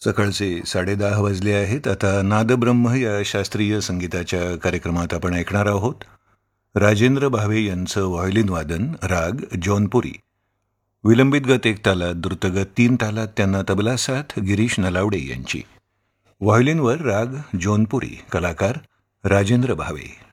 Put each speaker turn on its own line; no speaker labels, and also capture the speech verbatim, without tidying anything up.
सकाळचे साडेदहा वाजले आहेत. आता नादब्रह्म या शास्त्रीय संगीताच्या कार्यक्रमात आपण ऐकणार आहोत राजेंद्र भावे यांचं व्हायोलिन वादन, राग जौनपुरी. विलंबित गत एक तालात, द्रुतगत तीन तालात, त्यांना तबला साथ गिरीश नलावडे यांची. व्हायोलिनवर राग जौनपुरी, कलाकार राजेंद्र भावे.